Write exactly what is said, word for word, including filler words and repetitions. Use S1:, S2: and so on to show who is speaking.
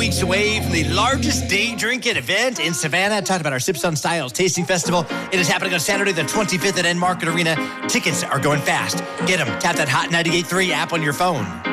S1: Weeks away from the largest day drinking event in Savannah. Talked about our Sips on Styles Tasting Festival. It is happening on Saturday the twenty-fifth at N Market Arena. Tickets are going fast. Get them. Tap that Hot ninety-eight point three app on your phone.